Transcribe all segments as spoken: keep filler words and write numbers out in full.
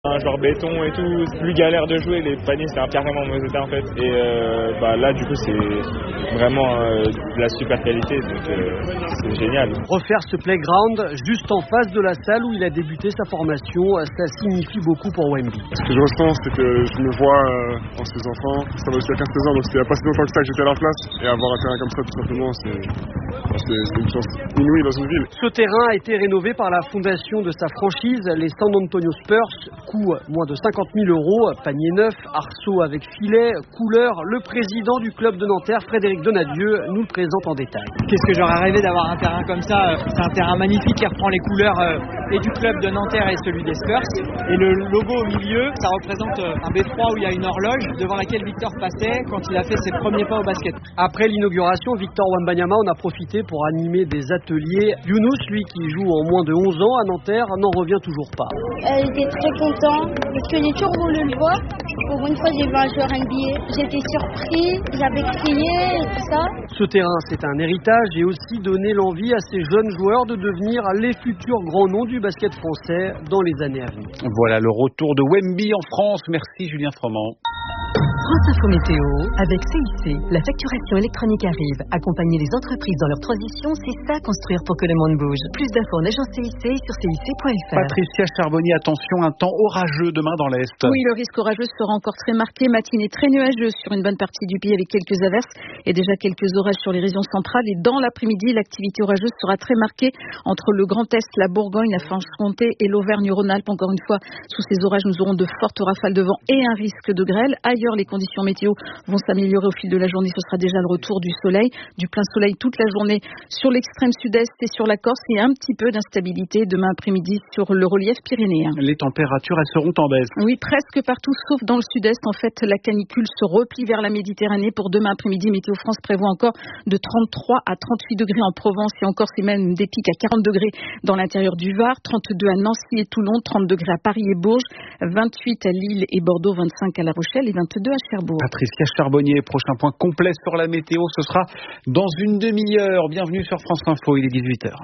Un genre béton et tout, c'est plus galère de jouer, les paniers c'était carrément mauvais état en fait. Et euh, bah là du coup c'est vraiment euh, de la super qualité, donc euh, c'est génial. Refaire ce playground juste en face de la salle où il a débuté sa formation, ça signifie beaucoup pour Wemby. Ce que je ressens, c'est que je me vois euh, en ces enfants, ça va aussi à quinze seize ans, donc c'était il n'y a pas si longtemps que ça que j'étais à leur place. Et avoir un terrain comme ça tout simplement, c'est, c'est, c'est une chance inouïe dans une ville. Ce terrain a été rénové par la fondation de sa franchise, les San Antonio Spurs, coût moins de cinquante mille euros, panier neuf, arceau avec filet, couleur. Le président du club de Nanterre, Frédéric Donadieu, nous le présente en détail. Qu'est-ce que j'aurais rêvé d'avoir un terrain comme ça. C'est un terrain magnifique qui reprend les couleurs et du club de Nanterre et celui des Spurs. Et le logo au milieu, ça représente un beffroi où il y a une horloge devant laquelle Victor passait quand il a fait ses premiers pas au basket. Après l'inauguration, Victor Wembanyama en a profité pour animer des ateliers. Younous, lui qui joue en moins de onze ans à Nanterre, n'en revient toujours pas. Euh, J'étais très content parce que j'ai toujours voulu le voir. Pour une fois, j'ai vu un joueur N B A. J'étais surpris, j'avais crié et tout ça. Ce terrain, c'est un héritage et aussi donner l'envie à ces jeunes joueurs de devenir les futurs grands noms du basket français dans les années à venir. Voilà le retour de Wemby en France. Merci Julien Froment. France Info Météo avec C I C. La facturation électronique arrive. Accompagner les entreprises dans leur transition, c'est ça construire pour que le monde bouge. Plus d'infos en agence C I C sur C I C point F R. Patricia Charbonnier, attention, un temps orageux demain dans l'Est. Oui, le risque orageux sera encore très marqué. Matinée très nuageuse sur une bonne partie du pays avec quelques averses et déjà quelques orages sur les régions centrales. Et dans l'après-midi, l'activité orageuse sera très marquée entre le Grand Est, la Bourgogne, la Franche-Comté et l'Auvergne-Rhône-Alpes. Encore une fois, sous ces orages, nous aurons de fortes rafales de vent et un risque de grêle. Ailleurs, les conditions météo vont s'améliorer au fil de la journée. Ce sera déjà le retour du soleil, du plein soleil toute la journée sur l'extrême sud-est et sur la Corse et un petit peu d'instabilité demain après-midi sur le relief pyrénéen. Les températures, elles seront en baisse. Oui, presque partout sauf dans le sud-est. En fait, la canicule se replie vers la Méditerranée. Pour demain après-midi, Météo France prévoit encore de trente-trois à trente-huit degrés en Provence et encore c'est même des pics à quarante degrés dans l'intérieur du Var, trente-deux à Nancy et Toulon, trente degrés à Paris et Bourges, vingt-huit à Lille et Bordeaux, vingt-cinq à La Rochelle et vingt-deux à Cherbourg. Patricia Charbonnier, prochain point complet sur la météo, ce sera dans une demi-heure. Bienvenue sur France Info, il est dix-huit heures.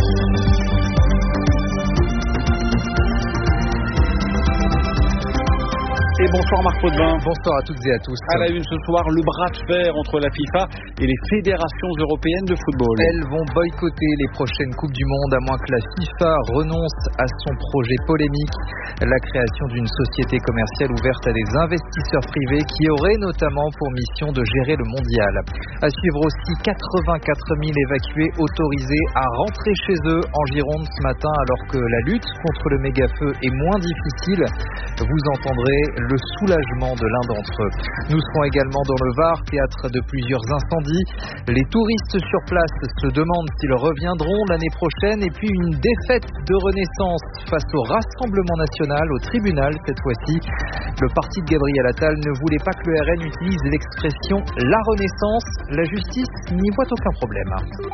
Et bonsoir Marc Potvin. Bonsoir à toutes et à tous. À la une ce soir, le bras de fer entre la FIFA et les fédérations européennes de football. Elles vont boycotter les prochaines Coupes du Monde à moins que la FIFA renonce à son projet polémique, la création d'une société commerciale ouverte à des investisseurs privés qui auraient notamment pour mission de gérer le mondial. À suivre aussi quatre-vingt-quatre mille évacués autorisés à rentrer chez eux en Gironde ce matin alors que la lutte contre le méga-feu est moins difficile. Vous entendrez le soulagement de l'un d'entre eux. Nous serons également dans le Var, théâtre de plusieurs incendies. Les touristes sur place se demandent s'ils reviendront l'année prochaine et puis une défaite de renaissance face au Rassemblement national au tribunal cette fois-ci. Le parti de Gabriel Attal ne voulait pas que le R N utilise l'expression la renaissance. La justice n'y voit aucun problème.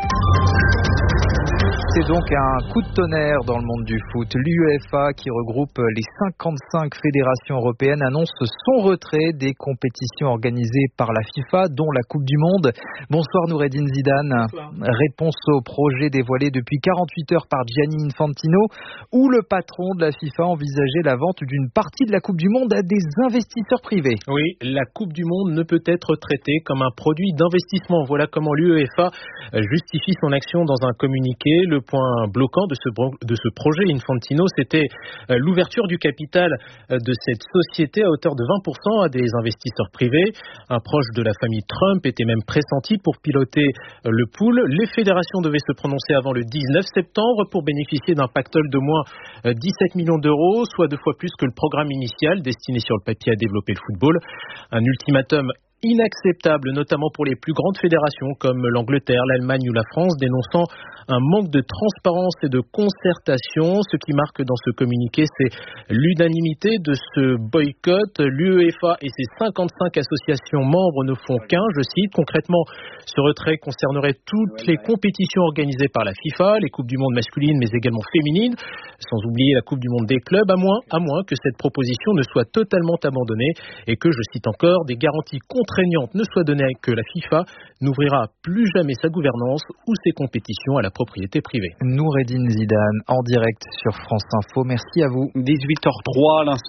C'est donc un coup de tonnerre dans le monde du foot. L'UEFA, qui regroupe les cinquante-cinq fédérations européennes, annonce son retrait des compétitions organisées par la FIFA, dont la Coupe du Monde. Bonsoir Noureddine Zidane. Bonsoir. Réponse au projet dévoilé depuis quarante-huit heures par Gianni Infantino, où le patron de la FIFA envisageait la vente d'une partie de la Coupe du Monde à des investisseurs privés. Oui, la Coupe du Monde ne peut être traitée comme un produit d'investissement. Voilà comment l'UEFA justifie son action dans un communiqué. Le point bloquant de ce, de ce projet Infantino, c'était l'ouverture du capital de cette société à hauteur de vingt pour cent à des investisseurs privés. Un proche de la famille Trump était même pressenti pour piloter le pool. Les fédérations devaient se prononcer avant le dix-neuf septembre pour bénéficier d'un pactole de moins dix-sept millions d'euros, soit deux fois plus que le programme initial destiné sur le papier à développer le football. Un ultimatum inacceptable, notamment pour les plus grandes fédérations comme l'Angleterre, l'Allemagne ou la France, dénonçant un manque de transparence et de concertation. Ce qui marque dans ce communiqué, c'est l'unanimité de ce boycott. L'UEFA et ses cinquante-cinq associations membres ne font qu'un, je cite. Concrètement, ce retrait concernerait toutes les compétitions organisées par la FIFA, les Coupes du Monde masculines mais également féminines, sans oublier la Coupe du Monde des clubs, à moins, à moins que cette proposition ne soit totalement abandonnée et que, je cite encore, des garanties contraignantes ne soient données que la FIFA n'ouvrira plus jamais sa gouvernance ou ses compétitions à la propriété privée. Noureddine Zidane en direct sur France Info. Merci à vous. dix-huit heures zéro trois, l'instant.